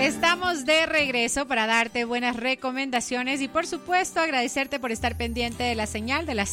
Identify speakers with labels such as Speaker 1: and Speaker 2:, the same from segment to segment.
Speaker 1: Estamos de regreso para darte buenas recomendaciones y por supuesto agradecerte por estar pendiente de la señal de la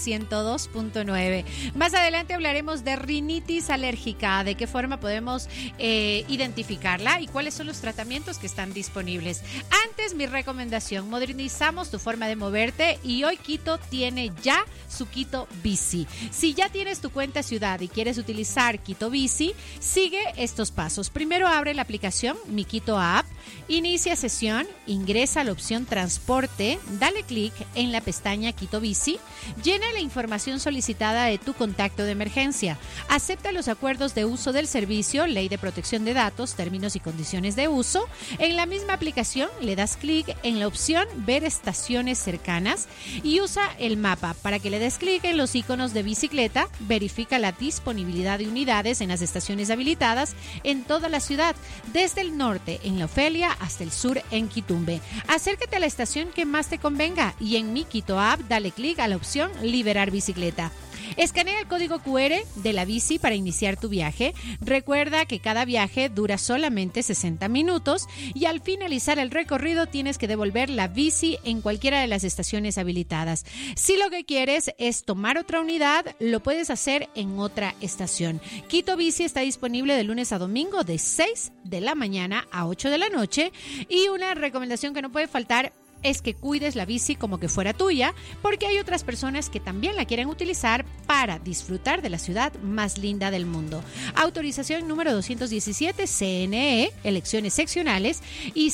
Speaker 1: 102.9. Más adelante hablaremos de rinitis alérgica, de qué forma podemos identificarla y cuáles son los tratamientos que están disponibles. Antes, mi recomendación: modernizamos tu forma de moverte y hoy Quito tiene ya su Quito Bici. Si ya tienes tu cuenta ciudad y quieres utilizar Quito Bici, sigue estos pasos. Primero, abre la aplicación Mi Quito App, inicia sesión, ingresa a la opción transporte, dale clic en la pestaña Quito Bici, llena la información solicitada de tu contacto de emergencia, acepta los acuerdos de uso del servicio, ley de protección de datos, términos y condiciones de uso. En la misma aplicación le das clic en la opción ver estaciones cercanas y usa el mapa para que le des clic en los iconos de bicicleta, verifica la disponibilidad de unidades en las estaciones habilitadas en toda la ciudad, desde el norte en La Ofelia hasta el sur en Quitumbe. Acércate a la estación que más te convenga y en Mi Quito App dale clic a la opción liberar bicicleta. Escanea el código QR de la bici para iniciar tu viaje. Recuerda que cada viaje dura solamente 60 minutos y al finalizar el recorrido tienes que devolver la bici en cualquiera de las estaciones habilitadas. Si lo que quieres es tomar otra unidad, lo puedes hacer en otra estación. Quito Bici está disponible de lunes a domingo de 6 de la mañana a 8 de la noche y una recomendación que no puede faltar es que cuides la bici como que fuera tuya, porque hay otras personas que también la quieren utilizar para disfrutar de la ciudad más linda del mundo. Autorización número 217 CNE, elecciones seccionales y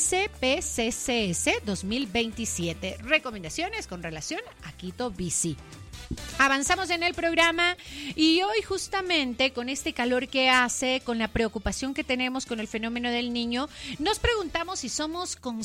Speaker 1: CPCCS 2027. Recomendaciones con relación a Quito Bici. Avanzamos en el programa y hoy justamente con este calor que hace, con la preocupación que tenemos con el fenómeno del niño, nos preguntamos si somos conscientes